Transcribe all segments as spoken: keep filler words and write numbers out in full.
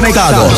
conectados.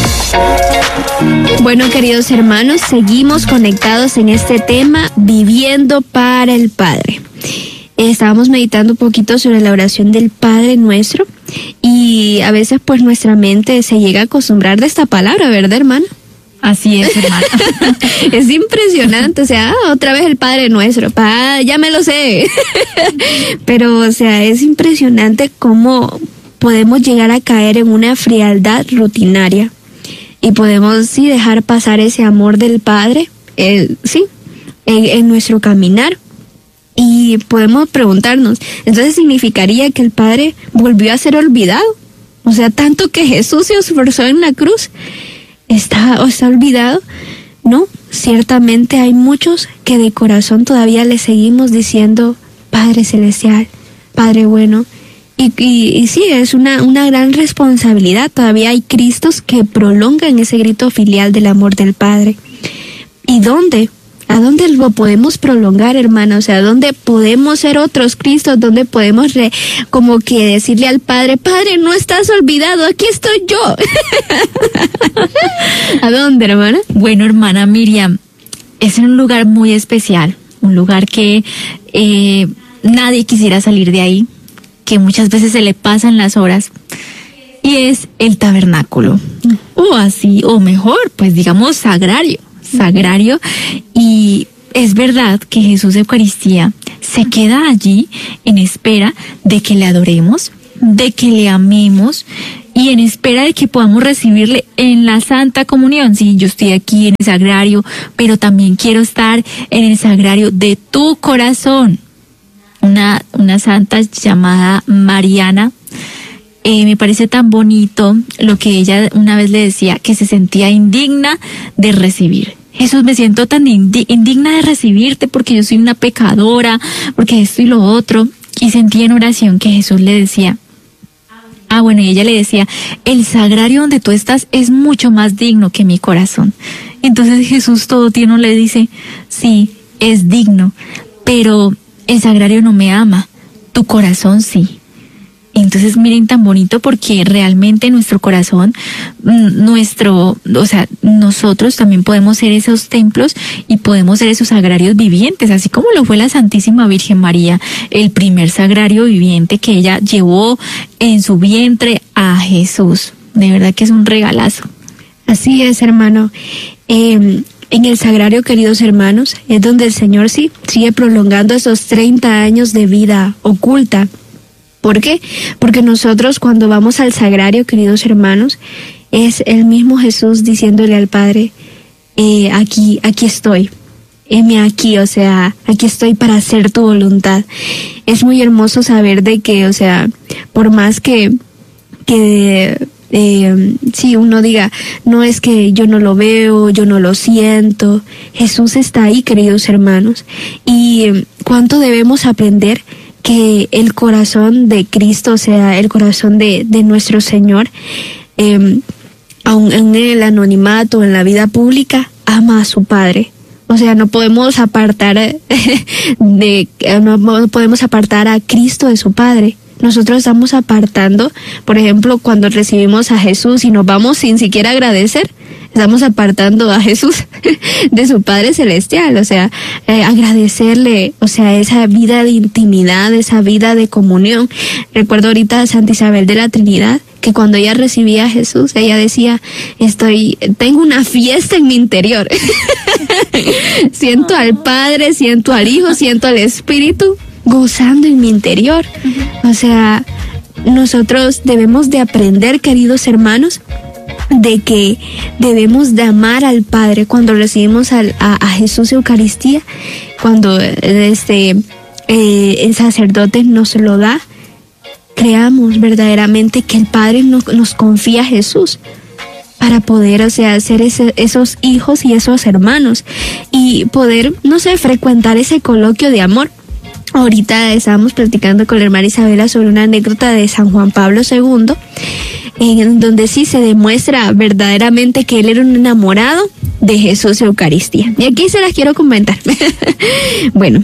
Bueno, queridos hermanos, seguimos conectados en este tema, viviendo para el Padre. Estábamos meditando un poquito sobre la oración del Padre Nuestro y a veces pues nuestra mente se llega a acostumbrar de esta palabra, ¿verdad, hermano? Así es, hermano. Es impresionante, o sea, ah, otra vez el Padre Nuestro, pa, ya me lo sé. Pero, o sea, es impresionante cómo podemos llegar a caer en una frialdad rutinaria y podemos sí dejar pasar ese amor del Padre, eh, sí, en, en nuestro caminar. Y podemos preguntarnos, entonces significaría que el Padre volvió a ser olvidado. O sea, tanto que Jesús se esforzó en la cruz, ¿está, o está olvidado? No, ciertamente hay muchos que de corazón todavía le seguimos diciendo, Padre Celestial, Padre bueno. Y, y, y sí, es una, una gran responsabilidad. Todavía hay Cristos que prolongan ese grito filial del amor del Padre. ¿Y dónde? ¿A dónde lo podemos prolongar, hermano? O sea, ¿dónde podemos ser otros Cristos? ¿Dónde podemos re, como que decirle al Padre, Padre, no estás olvidado, aquí estoy yo? ¿A dónde, hermana? Bueno, hermana Miriam, es un lugar muy especial, un lugar que eh, nadie quisiera salir de ahí, que muchas veces se le pasan las horas, y es el tabernáculo, o así, o mejor, pues digamos sagrario. sagrario y es verdad que Jesús de Eucaristía se queda allí en espera de que le adoremos, de que le amemos y en espera de que podamos recibirle en la Santa Comunión. Sí, yo estoy aquí en el sagrario, pero también quiero estar en el sagrario de tu corazón. Una, una santa llamada Mariana, Eh, me parece tan bonito lo que ella una vez le decía, que se sentía indigna de recibir. Jesús, me siento tan indi- indigna de recibirte porque yo soy una pecadora, porque esto y lo otro. Y sentía en oración que Jesús le decía, ah, bueno, y ella le decía, el sagrario donde tú estás es mucho más digno que mi corazón. Entonces Jesús todo tierno le dice, sí, es digno, pero el sagrario no me ama, tu corazón sí. Entonces miren tan bonito porque realmente nuestro corazón, nuestro, o sea, nosotros también podemos ser esos templos y podemos ser esos sagrarios vivientes, así como lo fue la Santísima Virgen María, el primer sagrario viviente que ella llevó en su vientre a Jesús. De verdad que es un regalazo. Así es, hermano. Eh, en el sagrario, queridos hermanos, es donde el Señor sí sigue prolongando esos treinta años de vida oculta. ¿Por qué? Porque nosotros cuando vamos al sagrario, queridos hermanos, es el mismo Jesús diciéndole al Padre, eh, aquí, aquí estoy, heme aquí, o sea, aquí estoy para hacer tu voluntad. Es muy hermoso saber de que, o sea, por más que, que eh, si uno diga, no es que yo no lo veo, yo no lo siento, Jesús está ahí, queridos hermanos, y cuánto debemos aprender que el corazón de Cristo, o sea, el corazón de, de nuestro Señor, eh, aun en el anonimato, en la vida pública, ama a su Padre. O sea, no podemos apartar de, no podemos apartar a Cristo de su Padre. Nosotros estamos apartando, por ejemplo, cuando recibimos a Jesús y nos vamos sin siquiera agradecer, estamos apartando a Jesús de su Padre Celestial, o sea, eh, agradecerle, o sea, esa vida de intimidad, esa vida de comunión. Recuerdo ahorita a Santa Isabel de la Trinidad, que cuando ella recibía a Jesús, ella decía, estoy, tengo una fiesta en mi interior. Siento al Padre, siento al Hijo, siento al Espíritu gozando en mi interior. O sea, nosotros debemos de aprender, queridos hermanos, de que debemos de amar al Padre cuando recibimos al, a, a Jesús Eucaristía, cuando este eh, el sacerdote nos lo da, creamos verdaderamente que el Padre no, nos confía a Jesús para poder, o sea, ser ese, esos hijos y esos hermanos y poder, no sé, frecuentar ese coloquio de amor. Ahorita estábamos platicando con la hermana Isabela sobre una anécdota de San Juan Pablo segundo, en donde sí se demuestra verdaderamente que él era un enamorado de Jesús Eucaristía. Y aquí se las quiero comentar. Bueno,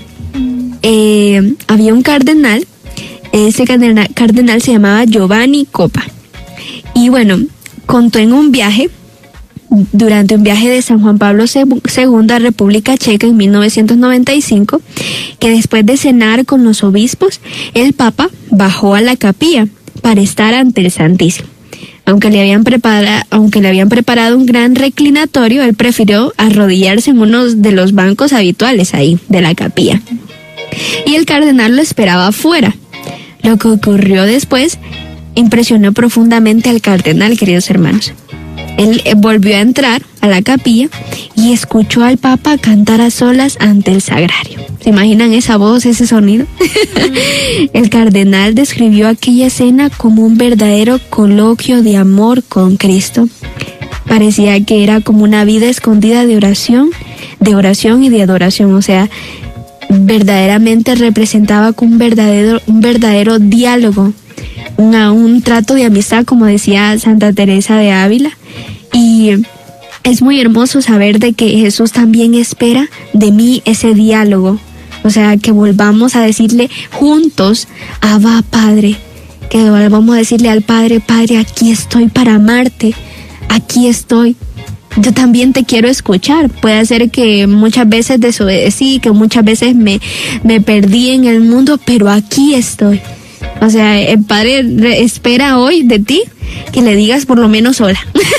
eh, había un cardenal, ese cardenal, cardenal se llamaba Giovanni Copa. Y bueno, contó en un viaje, durante un viaje de San Juan Pablo segundo a República Checa en mil novecientos noventa y cinco, que después de cenar con los obispos, el Papa bajó a la capilla para estar ante el Santísimo. Aunque le habían preparado, aunque le habían preparado un gran reclinatorio, él prefirió arrodillarse en uno de los bancos habituales ahí de la capilla. Y el cardenal lo esperaba afuera. Lo que ocurrió después impresionó profundamente al cardenal, queridos hermanos. Él volvió a entrar a la capilla y escuchó al Papa cantar a solas ante el sagrario. ¿Se imaginan esa voz, ese sonido? El cardenal describió aquella escena como un verdadero coloquio de amor con Cristo. Parecía que era como una vida escondida de oración, de oración y de adoración. O sea, verdaderamente representaba un verdadero, un verdadero diálogo, una, un trato de amistad, como decía Santa Teresa de Ávila. Y es muy hermoso saber de que Jesús también espera de mí ese diálogo. O sea, que volvamos a decirle juntos, Abba Padre, que volvamos a decirle al Padre, Padre, aquí estoy para amarte, aquí estoy. Yo también te quiero escuchar. Puede ser que muchas veces desobedecí, que muchas veces me, me perdí en el mundo, pero aquí estoy. O sea, el Padre espera hoy de ti que le digas por lo menos hola.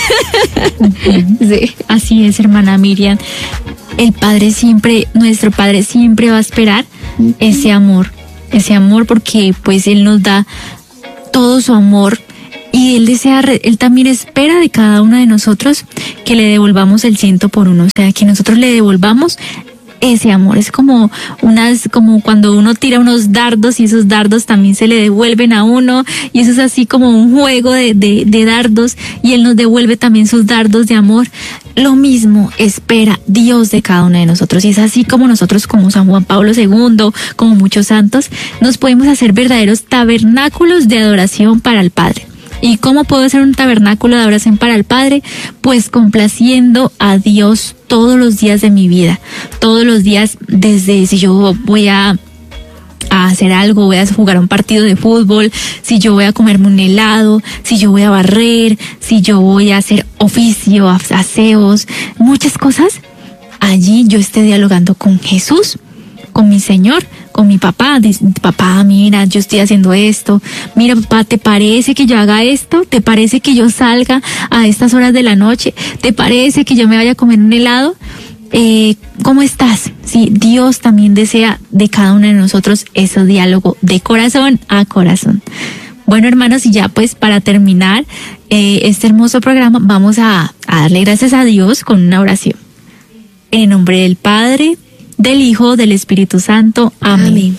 Sí. Así es, hermana Miriam. El Padre siempre, nuestro Padre siempre va a esperar uh-huh. ese amor, ese amor porque pues Él nos da todo su amor y Él desea, Él también espera de cada uno de nosotros que le devolvamos el ciento por uno, o sea, que nosotros le devolvamos ese amor. Es como unas, como cuando uno tira unos dardos y esos dardos también se le devuelven a uno, y eso es así como un juego de, de, de dardos, y Él nos devuelve también sus dardos de amor. Lo mismo espera Dios de cada uno de nosotros, y es así como nosotros, como San Juan Pablo segundo, como muchos santos, nos podemos hacer verdaderos tabernáculos de adoración para el Padre. ¿Y cómo puedo hacer un tabernáculo de adoración para el Padre? Pues complaciendo a Dios todos los días de mi vida. Todos los días, desde si yo voy a, a hacer algo, voy a jugar un partido de fútbol, si yo voy a comerme un helado, si yo voy a barrer, si yo voy a hacer oficio, aseos, muchas cosas. Allí yo esté dialogando con Jesús, con mi Señor, con mi papá. Dice, papá, mira, yo estoy haciendo esto. Mira, papá, ¿te parece que yo haga esto? ¿Te parece que yo salga a estas horas de la noche? ¿Te parece que yo me vaya a comer un helado? Eh, ¿Cómo estás? Sí, Dios también desea de cada uno de nosotros ese diálogo de corazón a corazón. Bueno, hermanos, y ya pues para terminar eh, este hermoso programa, vamos a, a darle gracias a Dios con una oración. En el nombre del Padre, del Hijo, del Espíritu Santo. Amén. Amén.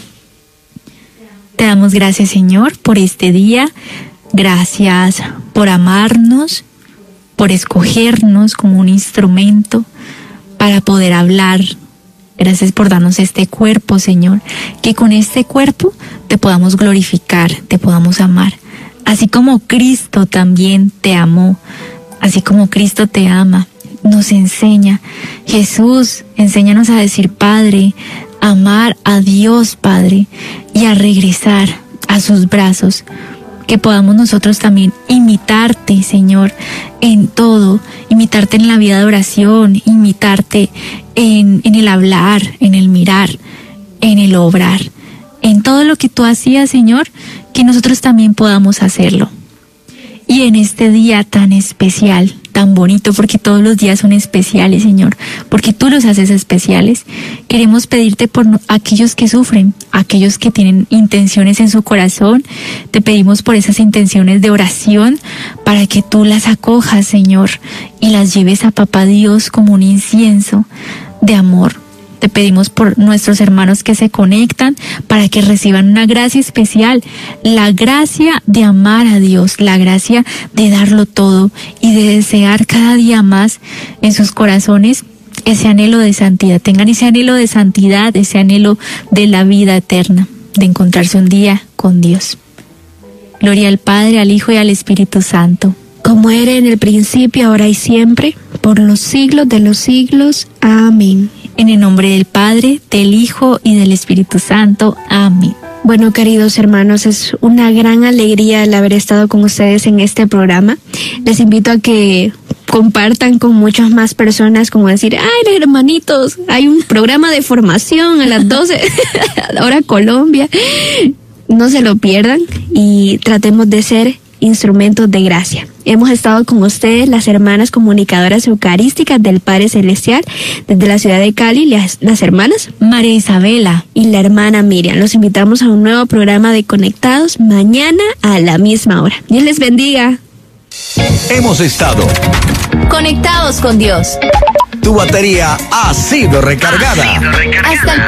Te damos gracias, Señor, por este día. Gracias por amarnos, por escogernos como un instrumento para poder hablar. Gracias por darnos este cuerpo, Señor, que con este cuerpo te podamos glorificar, te podamos amar. Así como Cristo también te amó, así como Cristo te ama. Nos enseña, Jesús, enséñanos a decir Padre, a amar a Dios Padre y a regresar a sus brazos, que podamos nosotros también imitarte, Señor, en todo, imitarte en la vida de oración, imitarte en, en el hablar, en el mirar, en el obrar, en todo lo que tú hacías, Señor, que nosotros también podamos hacerlo. Y en este día tan especial, tan bonito, porque todos los días son especiales, Señor, porque tú los haces especiales, queremos pedirte por aquellos que sufren, aquellos que tienen intenciones en su corazón. Te pedimos por esas intenciones de oración, para que tú las acojas, Señor, y las lleves a Papá Dios como un incienso de amor. Te pedimos por nuestros hermanos que se conectan para que reciban una gracia especial, la gracia de amar a Dios, la gracia de darlo todo y de desear cada día más en sus corazones ese anhelo de santidad. Tengan ese anhelo de santidad, ese anhelo de la vida eterna, de encontrarse un día con Dios. Gloria al Padre, al Hijo y al Espíritu Santo. Como era en el principio, ahora y siempre, por los siglos de los siglos. Amén. En el nombre del Padre, del Hijo y del Espíritu Santo. Amén. Bueno, queridos hermanos, es una gran alegría el haber estado con ustedes en este programa. Les invito a que compartan con muchas más personas, como decir, ay, hermanitos, hay un programa de formación a las doce, ahora Colombia. No se lo pierdan y tratemos de ser instrumentos de gracia. Hemos estado con ustedes, las hermanas comunicadoras eucarísticas del Padre Celestial, desde la ciudad de Cali, las, las hermanas María Isabela y la hermana Miriam. Los invitamos a un nuevo programa de Conectados mañana a la misma hora. Dios les bendiga. Hemos estado conectados con Dios. Tu batería ha sido recargada. Hasta el